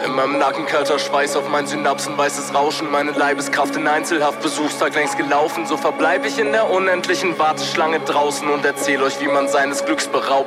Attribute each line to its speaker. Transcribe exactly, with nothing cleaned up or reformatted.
Speaker 1: In meinem Nacken kalter Schweiß, auf meinen Synapsen weißes Rauschen. Meine Leibeskraft in Einzelhaft, Besuchstag längst gelaufen. So verbleib ich in der unendlichen Warteschlange draußen und erzähl euch, wie man seines Glücks beraubt.